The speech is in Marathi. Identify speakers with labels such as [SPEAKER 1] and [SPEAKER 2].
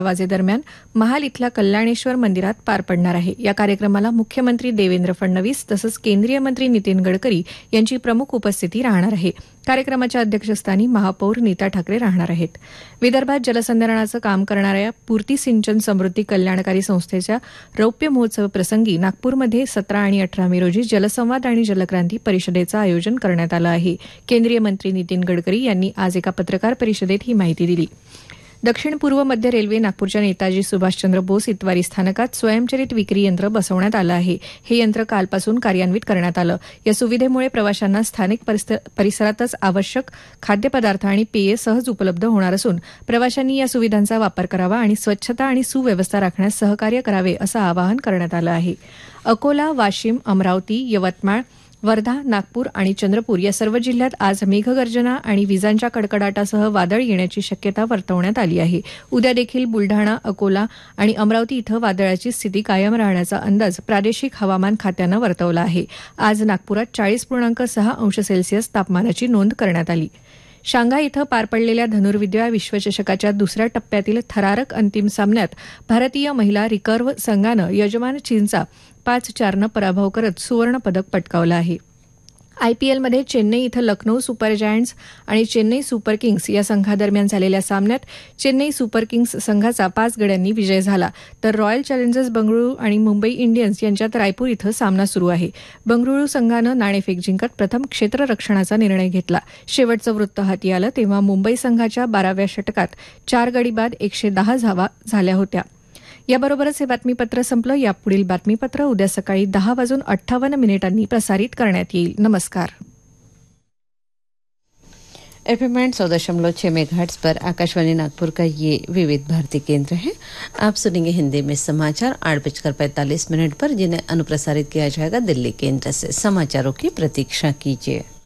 [SPEAKER 1] वाजेदरम्यान महाल इथल्या कल्याणेश्वर मंदिरात पार पडणार आहे. या कार्यक्रमाला मुख्यमंत्री देवेंद्र फडणवीस तसंच केंद्रीय मंत्री नितीन गडकरी यांची प्रमुख उपस्थिती राहणार आहे. कार्यक्रमाच्या अध्यक्षस्थानी महापौर नीता ठाकरे राहणार आहेत. विदर्भात जलसंधारणाचं काम करणाऱ्या पूर्ती सिंचन समृद्धी कल्याणकारी संस्थेच्या रौप्य महोत्सव प्रसंगी नागपूरमध्ये 17 आणि 18 मे रोजी जलसंवाद आणि जलक्रांती परिषदेचं आयोजन करण्यात आलं आहे. केंद्रीय मंत्री नितीन गडकरी यांनी आज एका पत्रकार परिषदेत ही माहिती दिली. दक्षिण पूर्व मध्य रेल्वे नागपूरच्या नेताजी सुभाषचंद्र बोस इतवारी स्थानकात स्वयंचलित विक्री यंत्र बसवण्यात आलं आहे. हे यंत्र कालपासून कार्यान्वित करण्यात आलं. या सुविधेमुळे प्रवाशांना स्थानिक परिसरातच आवश्यक खाद्यपदार्थ आणि पेये सहज उपलब्ध होणार असून प्रवाशांनी या सुविधांचा वापर करावा आणि स्वच्छता आणि सुव्यवस्था राखण्यास सहकार्य करावे असं आवाहन करण्यात आलं आहे. अकोला, वाशिम, अमरावती, यवतमाळ, वर्धा, नागपूर आणि चंद्रपूर या सर्व जिल्ह्यात आज मेघगर्जना आणि विजांच्या कडकडाटासह वादळ येण्याची शक्यता वर्तवण्यात आली आहे. उद्या देखील बुलढाणा, अकोला आणि अमरावती इथं वादळाची स्थिती कायम राहण्याचा अंदाज प्रादेशिक हवामान खात्यानं वर्तवला आहे. आज नागपुरात 40.6 अंश सेल्सिअस तापमानाची नोंद करण्यात आली. शांघाय इथं पार पडलेल्या धनुर्विद्या विश्वचषकाच्या दुसऱ्या टप्प्यातील थरारक अंतिम सामन्यात भारतीय महिला रिकर्व्ह संघानं यजमान चीनचा 5-4 पराभव करत सुवर्णपदक पटकावलं आहे. आयपीएलमध्ये चेन्नई इथं लखनौ सुपर जायंट्स आणि चेन्नई सुपर किंग्स या संघादरम्यान झालेल्या सामन्यात चेन्नई सुपर किंग्स संघाचा 5 गड्यांनी विजय झाला, तर रॉयल चॅलेंजर्स बंगळुरू आणि मुंबई इंडियन्स यांच्यात रायपूर इथं सामना सुरू आहे. बंगळुरू संघानं नाणेफेक जिंकत प्रथम क्षेत्ररक्षणाचा निर्णय घेतला. शेवटचं वृत्त हाती आलं तेव्हा मुंबई संघाच्या 12व्या षटकात 4 गडी बाद 110 धावा झाल्या होत्या. याबरोबरच हे बातमीपत्र संपलं. यापुढील बातमीपत्र उद्या सकाळी 10:58 प्रसारित करण्यात येईल. नमस्कार.
[SPEAKER 2] FM 100.6 मेगाहर्ट्ज पर आकाशवाणी नागपुर का ये विविध भारती केंद्र है. आप सुनेंगे हिंदी में समाचार 8:45 पर, जिन्हें अनुप्रसारित किया जाएगा दिल्ली केंद्र से. समाचारों की प्रतीक्षा कीजिए.